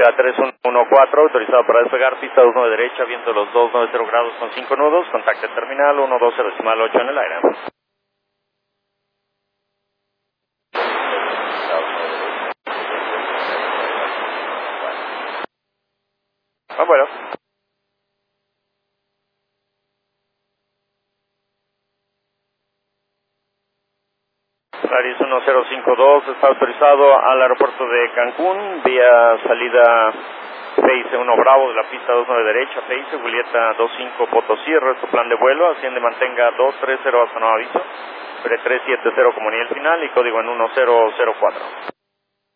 Sierra 3114, autorizado para despegar, pista 1 de derecha, viento los 290 grados con 5 nudos, contacto terminal 120.8 en el aire. Bueno. Paris 1052 está autorizado al aeropuerto de Cancún, vía salida Face 1 Bravo de la pista 29 derecha, Face, Julieta 25 Potosí, resto plan de vuelo, asciende mantenga 230 hasta nuevo aviso, pre 370 como nivel final y código en 1004.